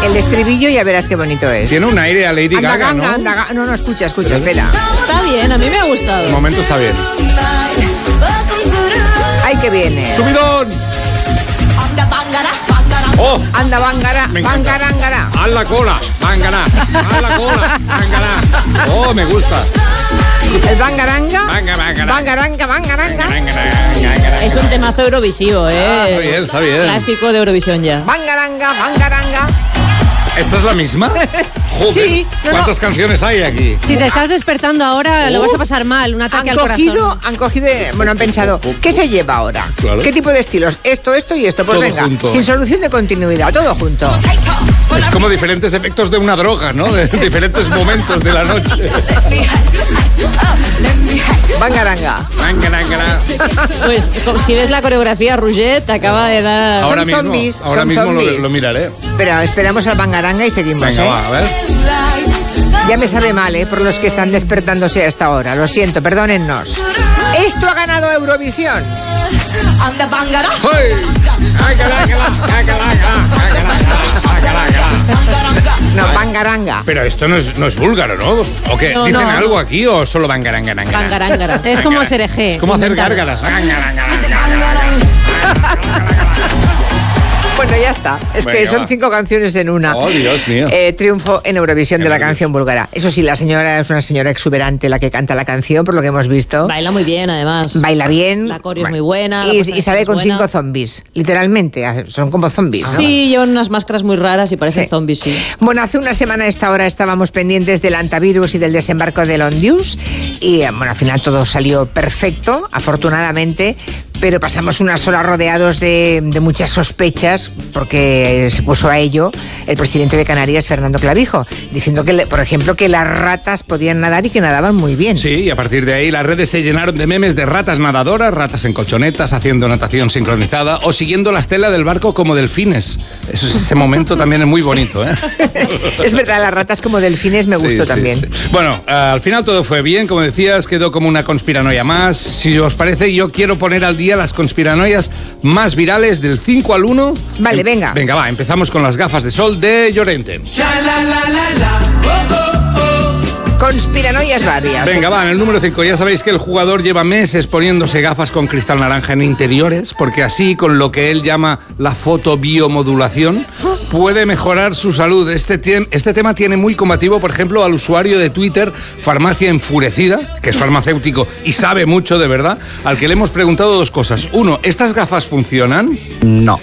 El estribillo ya verás qué bonito es. Tiene un aire a Lady Gaga, ¿no? No, escucha, espera. Está bien, a mí me ha gustado. De momento está bien. ¡Ay, que viene! ¡Subidón! ¡Oh! Anda, bangara, bangarangara. ¡Haz la cola! ¡Bangara! ¡Haz la cola! ¡Bangara! ¡Oh, me gusta! El bangaranga. Bangaranga. Es un temazo eurovisivo, Está bien, está bien. Clásico de Eurovisión ya. Bangaranga. ¿Esta es la misma? Joder, Sí, ¿cuántas canciones hay aquí? Si te estás despertando ahora, lo vas a pasar mal, un ataque al corazón. Han pensado, ¿qué se lleva ahora? Claro. ¿Qué tipo de estilos? Esto y esto. Pues Todo venga, junto. sin solución de continuidad, todo junto. Es como diferentes efectos de una droga, ¿no? De diferentes momentos de la noche. Bangaranga. Bangaranga. Pues si ves la coreografía, Roger te acaba de dar... Ahora zombies, ahora son mismo zombies. lo miraré. Pero esperamos al bangaranga y seguimos, Venga, va, a ver. Ya me sabe mal, por los que están despertándose a esta hora. Lo siento, perdónennos. Esto ha ganado Eurovisión. ¡Hey! No, bangaranga. Pero esto no es búlgaro, ¿no? ¿O qué? No, ¿Dicen no. algo aquí o solo bangaranga? Bangarángara. Es como ser eje. Es como hacer gárgaras. Bueno, ya está. Es que Venga, son va. 5 canciones en una. Oh, Dios mío. Triunfo en Eurovisión Qué de la nervios. canción búlgara. Eso sí, la señora es una señora exuberante la que canta la canción, por lo que hemos visto. Baila muy bien, además. Baila bien. La coreo es muy buena. la Y, puesta en y sale escena con es buena. 5 zombies. Literalmente, son como zombies, ¿no? Sí, llevan unas máscaras muy raras y parecen Sí. zombies, sí. Bueno, hace una semana a esta hora estábamos pendientes del antivirus y del desembarco del Ondius y bueno, al final todo salió perfecto, afortunadamente, pero pasamos unas horas rodeados de muchas sospechas porque se puso a ello el presidente de Canarias, Fernando Clavijo, diciendo que, por ejemplo, que las ratas podían nadar y que nadaban muy bien. Sí, y a partir de ahí las redes se llenaron de memes de ratas nadadoras, ratas en colchonetas, haciendo natación sincronizada o siguiendo la estela del barco como delfines. Ese momento también es muy bonito, ¿eh? Es verdad, las ratas como delfines me gustó Sí, también. sí. Bueno, al final todo fue bien, como decías, quedó como una conspiranoia más. Si os parece, yo quiero poner al día las conspiranoias más virales del 5 al 1. Vale, venga. Venga, va, empezamos con las gafas de sol de Llorente. Conspiranoias varias. Venga, va, en el número 5. Ya sabéis que el jugador lleva meses poniéndose gafas con cristal naranja en interiores, porque así, con lo que él llama la fotobiomodulación, puede mejorar su salud. Este tema tiene muy combativo, por ejemplo, al usuario de Twitter, Farmacia Enfurecida, que es farmacéutico y sabe mucho de verdad, al que le hemos preguntado 2 cosas. 1, ¿estas gafas funcionan? No.